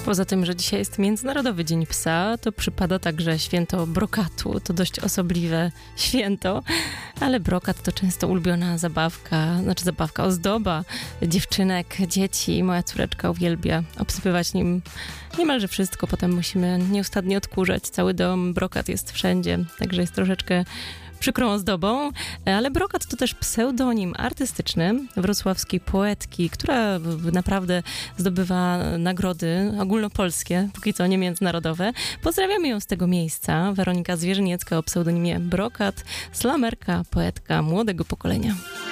Poza tym, że dzisiaj jest Międzynarodowy Dzień Psa, to przypada także święto brokatu. To dość osobliwe święto, ale brokat to często ulubiona zabawka, ozdoba dziewczynek, dzieci. Moja córeczka uwielbia obsypywać nim niemalże wszystko. Potem musimy nieustannie odkurzać cały dom. Brokat jest wszędzie, także jest troszeczkę przykrą ozdobą, ale brokat to też pseudonim artystyczny wrocławskiej poetki, która naprawdę zdobywa nagrody ogólnopolskie, póki co nie międzynarodowe. Pozdrawiamy ją z tego miejsca. Weronika Zwierzyniecka o pseudonimie Brokat, slamerka, poetka młodego pokolenia.